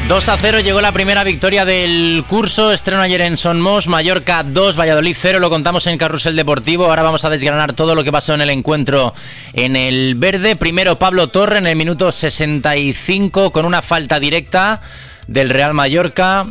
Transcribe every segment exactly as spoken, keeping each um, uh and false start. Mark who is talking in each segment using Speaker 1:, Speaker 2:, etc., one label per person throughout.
Speaker 1: dos a cero llegó la primera victoria del curso. Estreno ayer en Son Mos. Mallorca dos, Valladolid cero. Lo contamos en Carrusel Deportivo. Ahora vamos a desgranar todo lo que pasó en el encuentro en el verde. Primero Pablo Torre en el minuto sesenta y cinco con una falta directa del Real Mallorca.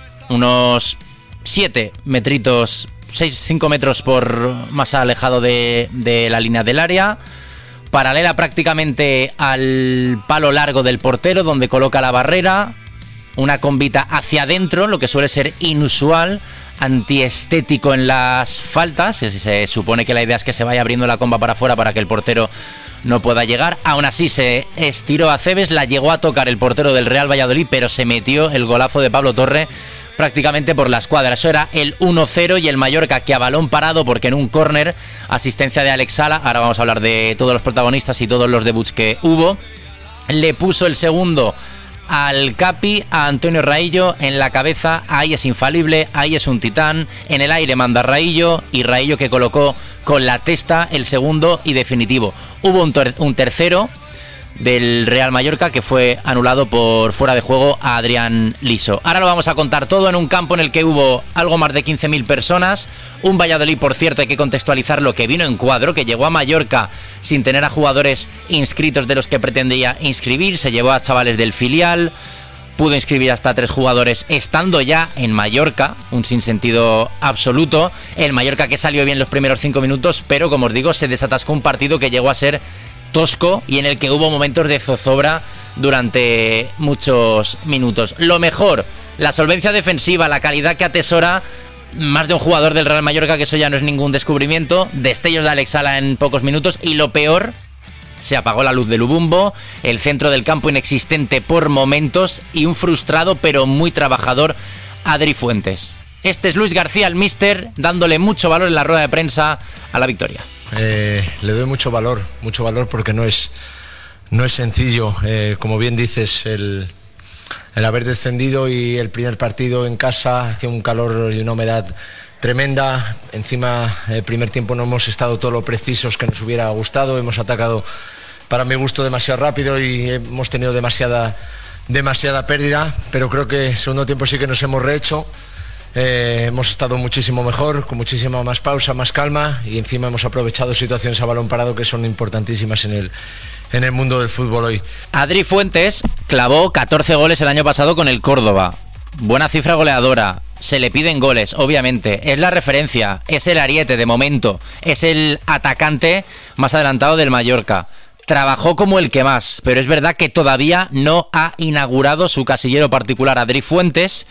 Speaker 1: Unos siete metritos, seis, cinco metros por más alejado de, de la línea del área. Paralela prácticamente al palo largo del portero, donde coloca la barrera. Una combita hacia adentro, lo que suele ser inusual, antiestético en las faltas. Se supone que la idea es que se vaya abriendo la comba para afuera para que el portero no pueda llegar. Aún así se estiró a Cebes, la llegó a tocar el portero del Real Valladolid, pero se metió el golazo de Pablo Torre prácticamente por la escuadra. Eso era el uno cero y el Mallorca, que a balón parado, porque en un córner, asistencia de Alex Sala, ahora vamos a hablar de todos los protagonistas y todos los debuts que hubo, le puso el segundo al Capi, a Antonio Raillo en la cabeza. Ahí es infalible, ahí es un titán. En el aire manda Raillo, y Raillo que colocó con la testa el segundo y definitivo. Hubo un, ter- un tercero del Real Mallorca que fue anulado por fuera de juego a Adrián Liso. Ahora lo vamos a contar todo en un campo en el que hubo algo más de quince mil personas. Un Valladolid, por cierto, hay que contextualizarlo, que vino en cuadro, que llegó a Mallorca sin tener a jugadores inscritos de los que pretendía inscribir. Se llevó a chavales del filial, pudo inscribir hasta tres jugadores estando ya en Mallorca, un sinsentido absoluto. El Mallorca que salió bien los primeros cinco minutos, pero como os digo, se desatascó un partido que llegó a ser tosco y en el que hubo momentos de zozobra durante muchos minutos. Lo mejor, la solvencia defensiva, la calidad que atesora más de un jugador del Real Mallorca, que eso ya no es ningún descubrimiento. Destellos de Alex Sala en pocos minutos. Y lo peor, se apagó la luz de Lubumbo, el centro del campo inexistente por momentos y un frustrado pero muy trabajador Adri Fuentes. Este es Luis García, el míster, dándole mucho valor en la rueda de prensa a la victoria.
Speaker 2: Eh, le doy mucho valor, mucho valor porque no es, no es sencillo, eh, como bien dices, el, el haber descendido y el primer partido en casa, hacía un calor y una humedad tremenda. Encima, el primer tiempo no hemos estado todo lo precisos que nos hubiera gustado, hemos atacado para mi gusto demasiado rápido y hemos tenido demasiada, demasiada pérdida, pero creo que el segundo tiempo sí que nos hemos rehecho. Eh, hemos estado muchísimo mejor, con muchísima más pausa, más calma, y encima hemos aprovechado situaciones a balón parado que son importantísimas en el, en el mundo del fútbol hoy.
Speaker 1: Adri Fuentes clavó catorce goles el año pasado con el Córdoba. Buena cifra goleadora. Se le piden goles, obviamente. Es la referencia, es el ariete de momento. Es el atacante más adelantado del Mallorca. Trabajó como el que más, pero es verdad que todavía no ha inaugurado su casillero particular. Adri Fuentes,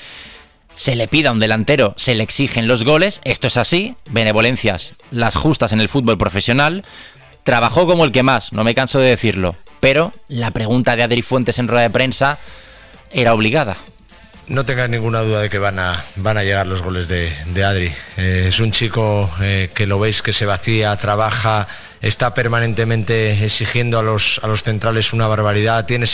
Speaker 1: se le pida a un delantero, se le exigen los goles, esto es así, benevolencias, las justas en el fútbol profesional. Trabajó como el que más, no me canso de decirlo, pero la pregunta de Adri Fuentes en rueda de prensa era obligada.
Speaker 2: No tengas ninguna duda de que van a, van a llegar los goles de, de Adri. Eh, es un chico eh, que lo veis que se vacía, trabaja, está permanentemente exigiendo a los, a los centrales una barbaridad, tiene